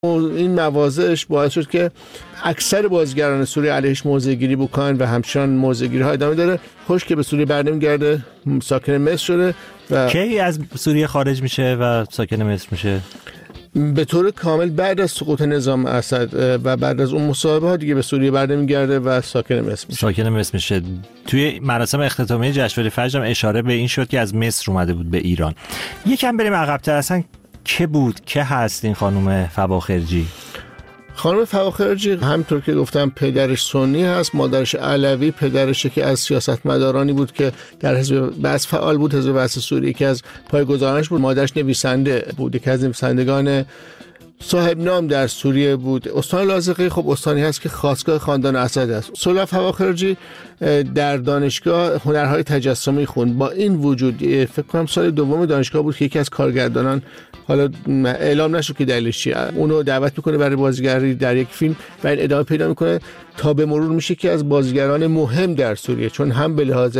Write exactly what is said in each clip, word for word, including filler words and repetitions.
این مواضعش باعث شد که اکثر بازیگران سوریه علیهش موضع‌گیری بکنن و همچنان موضع‌گیری ها ادامه داره. خوش که به سوریه برنمیگرده، ساکن مصر شده و کی از سوریه خارج میشه و ساکن مصر میشه؟ به طور کامل بعد از سقوط نظام اسد و بعد از اون مصاحبه ها دیگه به سوریه برنمیگرده و ساکن مصر میشه. ساکن مصر میشه. توی مراسم اختتامیه جشنواره فجر هم اشاره به این شد که از مصر اومده بود به ایران. یکم بریم عقب‌تر، اصلا که بود که هست این خانم فواخرجی؟ خانم فواخرجی همونطور که گفتم پدرش سنی هست، مادرش علوی، پدرش که از سیاستمدارانی بود که در حزب بعث فعال بود، حزب بعث سوریه که از پایه‌گذارانش بود. مادرش نویسنده بود، که از نویسندگان صاحب نام در سوریه بود. استان لاذقی خب استانی هست که خاصگاه خاندان اسد است. سولا فواخرجی در دانشگاه هنرهای تجسمی خوند. با این وجود فکر کنم سال دوم دانشگاه بود که یکی از کارگردانان، حالا اعلام نشد که دلیلش چیه، اونو دعوت میکنه برای بازیگری در یک فیلم و این ادامه پیدا میکنه تا به مرور میشه که از بازیگران مهم در سوریه، چون هم به لحاظ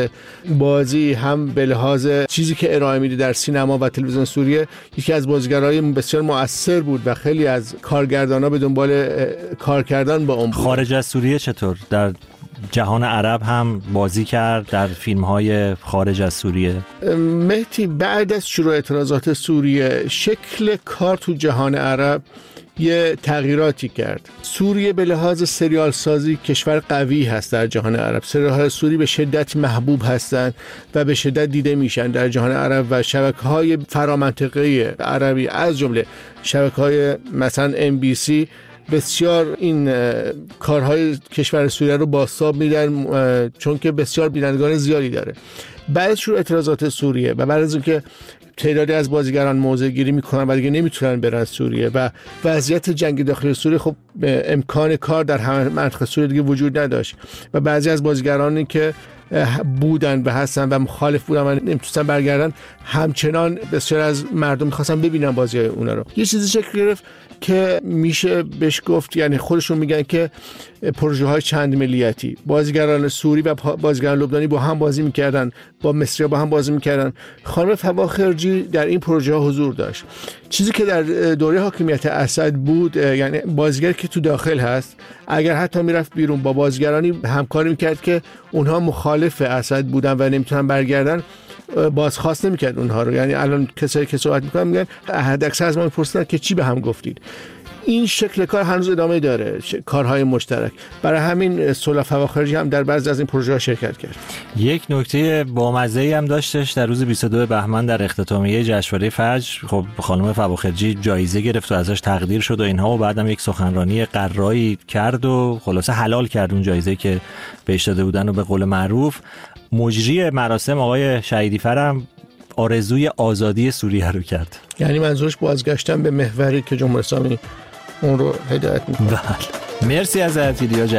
بازی هم به لحاظ چیزی که ارائه میده در سینما و تلویزیون سوریه یکی از بازیگرای بسیار مؤثر بود و خیلی از کارگردانا به دنبال کار کردن با اون بود. خارج از سوریه چطور؟ در جهان عرب هم بازی کرد در فیلم‌های خارج از سوریه؟ مهدی بعد از شروع اعتراضات سوریه شکل کار تو جهان عرب یه تغییراتی کرد. سوریه به لحاظ سریال سازی کشور قوی هست در جهان عرب. سریال سوری به شدت محبوب هستند و به شدت دیده میشن در جهان عرب و شبکه‌های فرامنطقه عربی از جمله شبکه‌های مثلا ام بی سی بسیار این کارهای کشور سوریه رو بازتاب میدن، چون که بسیار بینندگان زیادی داره. بعد از شروع اعتراضات سوریه و بعد از اینکه تعدادی از بازیگران موضع گیری میکنن و دیگه نمیتونن برن سوریه و وضعیت جنگ داخلی سوریه خب امکان کار در همه منطقه سوریه دیگه وجود نداشت و بعضی از بازیگرانی که بودن و هستن و مخالف بودن و نمیتونستن برگردن، همچنان بسیار از مردم میخواستن ببینن بازی‌های اونا رو. یه چیزی شکل گرفت که میشه بهش گفت، یعنی خودشون میگن که پروژه های چند ملیتی. بازیگران سوری و بازیگران لبنانی با هم بازی میکردن، با مصری با هم بازی میکردن. خانم فواخرجی در این پروژه ها حضور داشت. چیزی که در دوره حاکمیت اسد بود، یعنی بازیگر که تو داخل هست اگر حتی میرفت بیرون با بازیگرانی همکاری میکرد که اونها مخالف اسد بودن و نمیتونن برگردن، بازخواست نمیکرد اونها رو. یعنی الان کسایی که صحبت میکنن میگن حداکثر از ما میپرسن که چی به هم گفتید. این شکل کار هنوز ادامه داره، کارهای مشترک. برای همین سولا فواخرجی هم در بعضی از این پروژه ها شرکت کرد. یک نکته بامزه‌ای هم داشتش در روز بیست و دو بهمن در اختتامیه جشنواره فجر. خب خانم فواخرجی جایزه گرفت و ازش تقدیر شد و اینها و بعدم یک سخنرانی قرایی کرد و خلاصه حلال کرد اون جایزه که بهش داده بودن و به قول معروف مجری مراسم آقای شهیدی فرم آرزوی آزادی سوریه رو کرد. یعنی منظورش بازگشتن به محوری که جمهوری اسلامی اون رو هدایت می‌کنه. بله. مرسی از ایلیا.